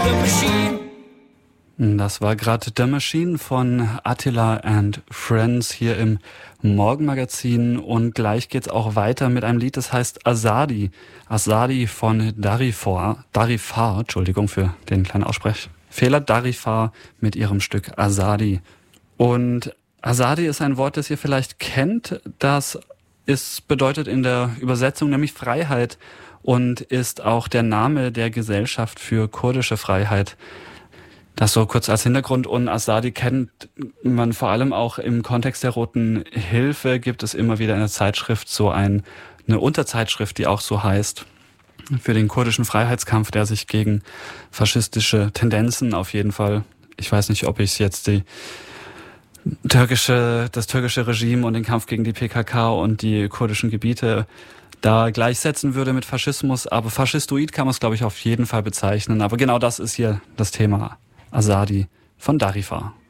the Machine. Das war gerade The Machine von Attila and Friends hier im Morgenmagazin und gleich geht's auch weiter mit einem Lied, das heißt Azadi. Azadi von Darifar, Entschuldigung für den kleinen Aussprechfehler, Darifar mit ihrem Stück Azadi. Und Azadi ist ein Wort, das ihr vielleicht kennt, bedeutet in der Übersetzung nämlich Freiheit und ist auch der Name der Gesellschaft für kurdische Freiheit. Das so kurz als Hintergrund. Und Azadi kennt man vor allem auch im Kontext der Roten Hilfe, gibt es immer wieder in der Zeitschrift so eine Unterzeitschrift, die auch so heißt, für den kurdischen Freiheitskampf, der sich gegen faschistische Tendenzen auf jeden Fall, ich weiß nicht, ob ich jetzt das türkische Regime und den Kampf gegen die PKK und die kurdischen Gebiete da gleichsetzen würde mit Faschismus, aber faschistoid kann man es, glaube ich, auf jeden Fall bezeichnen. Aber genau das ist hier das Thema. Azadi von Darifar.